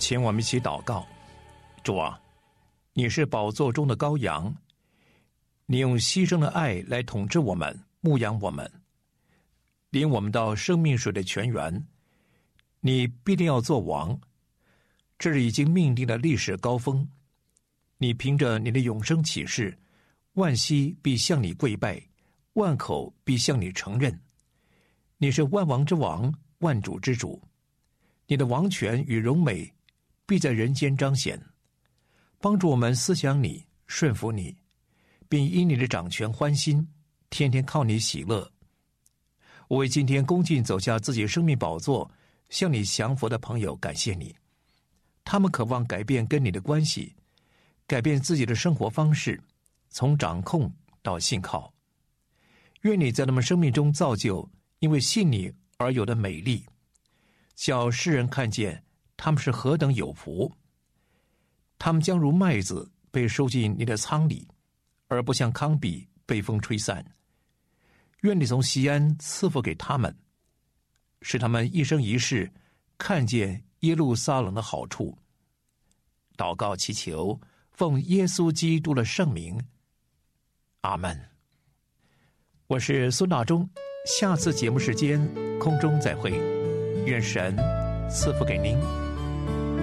请我们一起祷告。主啊，你是宝座中的羔羊，你用牺牲的爱来统治我们，牧养我们，领我们到生命水的泉源。你必定要做王，这是已经命定的历史高峰。你凭着你的永生启示，万膝必向你跪拜，万口必向你承认。你是万王之王，万主之主，你的王权与荣美必在人间彰显。帮助我们思想你，顺服你，并因你的掌权欢心，天天靠你喜乐。我为今天恭敬走下自己生命宝座向你降服的朋友感谢你，他们渴望改变跟你的关系，改变自己的生活方式，从掌控到信靠。愿你在他们生命中造就因为信你而有的美丽，叫世人看见他们是何等有福。他们将如麦子被收进你的仓里，而不像糠秕被风吹散。愿你从锡安赐福给他们，使他们一生一世看见耶路撒冷的好处。祷告祈求，奉耶稣基督的圣名，阿们。我是孙大中，下次节目时间空中再会，愿神赐福给您。